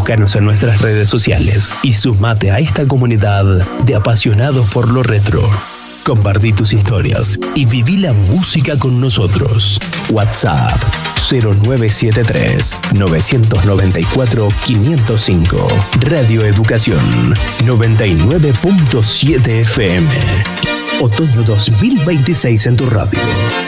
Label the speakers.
Speaker 1: Búscanos en nuestras redes sociales y sumate a esta comunidad de apasionados por lo retro. Compartí tus historias y viví la música con nosotros. WhatsApp 0973 994 505. Radio Educación 99.7 FM. Otoño 2026 en tu radio.